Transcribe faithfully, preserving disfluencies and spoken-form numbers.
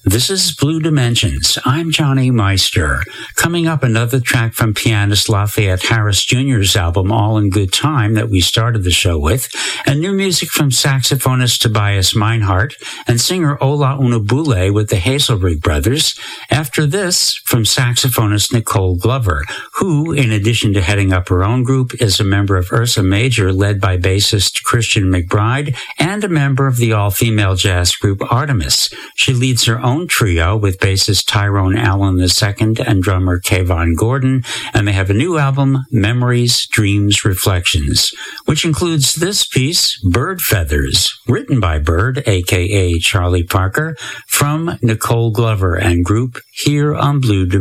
This is Blue Dimensions. I'm Johnny Meister. Coming up, another track from pianist Lafayette Harris Junior's album All in Good Time that we started the show with, and new music from saxophonist Tobias Meinhardt and singer Ola Unabule with the Hazelrig Brothers. After this, from saxophonist Nicole Glover, who, in addition to heading up her own group, is a member of Ursa Major led by bassist Christian McBride and a member of the all-female jazz group Artemis. She leads her own trio with bassist Tyrone Allen the second and drummer Kayvon Gordon, and they have a new album, Memories, Dreams, Reflections, which includes this piece, Bird Feathers, written by Bird, aka Charlie Parker, from Nicole Glover and group here on Blue Dimensions.